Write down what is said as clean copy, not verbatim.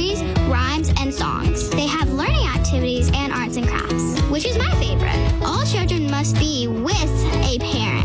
stories, rhymes, and songs. They have learning activities and arts and crafts, which is my favorite. All children must be with a parent.